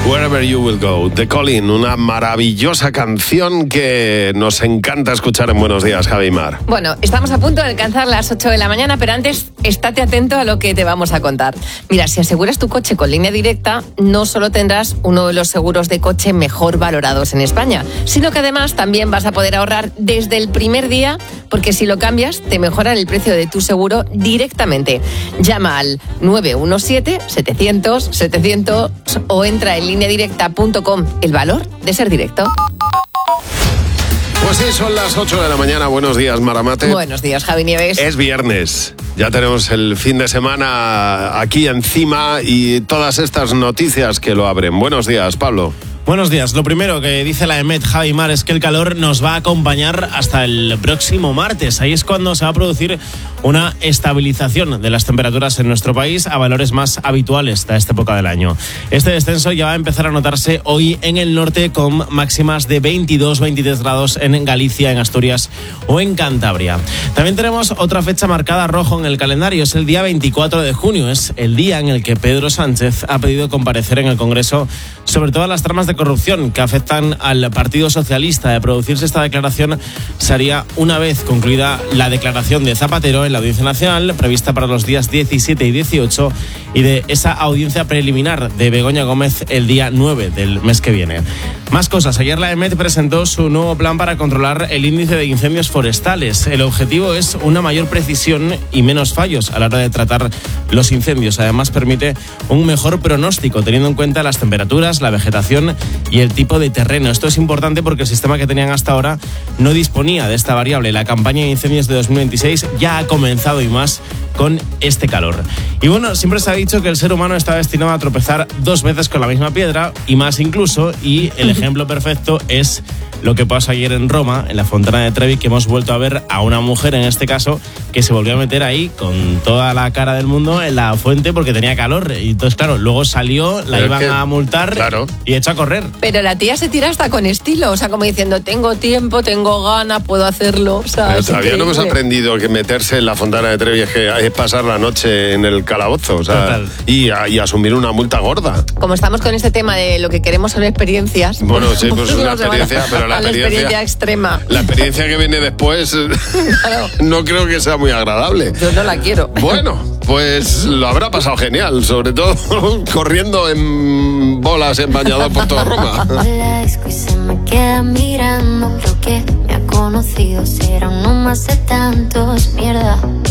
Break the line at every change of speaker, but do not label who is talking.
Wherever You Will Go, The Calling, una maravillosa canción que nos encanta escuchar en Buenos Días, Javi Mar.
Bueno, estamos a punto de alcanzar las 8 de la mañana, pero antes, estate atento a lo que te vamos a contar. Mira, si aseguras tu coche con Línea Directa, no solo tendrás uno de los seguros de coche mejor valorados en España, sino que además también vas a poder ahorrar desde el primer día, porque si lo cambias, te mejoran el precio de tu seguro directamente. Llama al 917-700-700 o entra en lineadirecta.com. El valor de ser directo.
Pues sí, son las 8 de la mañana. Buenos días, Maramate.
Buenos días, Javi Nieves.
Es viernes. Ya tenemos el fin de semana aquí encima y todas estas noticias que lo abren. Buenos días, Pablo.
Buenos días. Lo primero que dice la EMET, Javi Mar, es que el calor nos va a acompañar hasta el próximo martes. Ahí es cuando se va a producir una estabilización de las temperaturas en nuestro país a valores más habituales de esta época del año. Este descenso ya va a empezar a notarse hoy en el norte con máximas de 22-23 grados en Galicia, en Asturias o en Cantabria. También tenemos otra fecha marcada rojo en el calendario. Es el día 24 de junio. Es el día en el que Pedro Sánchez ha pedido comparecer en el Congreso sobre todas las tramas de corrupción que afectan al Partido Socialista. De producirse esta declaración, se haría una vez concluida la declaración de Zapatero en la Audiencia Nacional, prevista para los días 17 y 18, y de esa audiencia preliminar de Begoña Gómez el día 9 del mes que viene. Más cosas. Ayer la EMET presentó su nuevo plan para controlar el índice de incendios forestales. El objetivo es una mayor precisión y menos fallos a la hora de tratar los incendios. Además, permite un mejor pronóstico, teniendo en cuenta las temperaturas, la vegetación y el tipo de terreno. Esto es importante porque el sistema que tenían hasta ahora no disponía de esta variable. La campaña de incendios de 2026 ya ha comenzado y más con este calor. Y bueno, siempre se ha dicho que el ser humano está destinado a tropezar 2 veces con la misma piedra y más incluso, y el ejemplo perfecto es lo que pasó ayer en Roma, en la Fontana de Trevi, que hemos vuelto a ver a una mujer, en este caso, que se volvió a meter ahí con toda la cara del mundo en la fuente porque tenía calor. Y entonces, claro, luego salió, la iban a multar, claro, y echó a correr.
Pero la tía se tira hasta con estilo, o sea, como diciendo, tengo tiempo, tengo ganas, puedo hacerlo. O sea,
pero todavía no hemos aprendido que meterse en la Fontana de Trevi es pasar la noche en el calabozo, o sea, y asumir una multa gorda.
Como estamos con este tema de lo que queremos son experiencias.
Bueno, sí, pues una experiencia, pero la
experiencia extrema.
La experiencia que viene después, claro, no creo que sea muy agradable.
Yo no la quiero.
Bueno, pues lo habrá pasado genial, sobre todo corriendo en bolas en bañador por toda Roma.
Y se me queda mirando, creo que me ha conocido, será uno más de tantos, mierda.